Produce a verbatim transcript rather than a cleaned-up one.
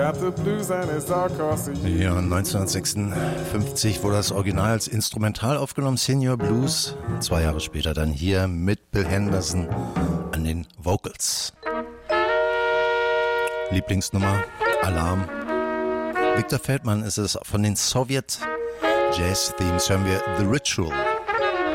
Ja, neunzehnhundertsechsundfünfzig wurde das Original als Instrumental aufgenommen, Senior Blues. Zwei Jahre später dann hier mit Bill Henderson an den Vocals. Lieblingsnummer, Alarm. Victor Feldman ist es von den Sowjet Jazz Themes, hören wir The Ritual.